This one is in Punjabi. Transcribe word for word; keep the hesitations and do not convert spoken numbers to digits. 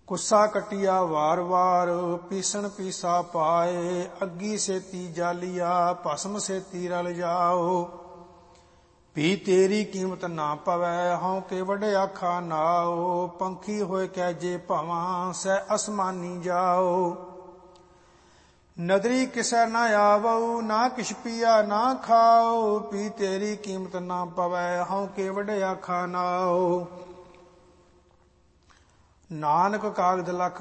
ਕੁੱਸਾ ਕਟਿਆ ਵਾਰ ਵਾਰ, ਪੀਸਣ ਪੀਸਾ ਪਾਏ, ਅੱਗੀ ਸੇਤੀ ਜਾਲੀਆ, ਭਸਮ ਸੇਤੀ ਰਲ ਜਾਓ। ਵੀ ਤੇਰੀ ਕੀਮਤ ਨਾ ਪਵੈ, ਹਉ ਕੇ ਵੱਡੇ ਆਖਾ ਨਾਓ, ਪੰਖੀ ਹੋਏ ਕਹਿ ਜੇ ਭਵਾਂ, ਸਹਿ ਅਸਮਾਨੀ ਜਾਓ। ਨਦਰੀ ਕਿਸੈ ਨਾ ਆਵਉ, ਨਾ ਕਿਛ ਪੀਆ ਨਾ ਖਾਓ, ਵੀ ਤੇਰੀ ਕੀਮਤ ਨਾ ਪਵੈ, ਹਉ ਕੇ ਵੱਡੇ ਆਖਾ ਨਾਓ। ਨਾਨਕ ਕਾਗਦ ਲਖ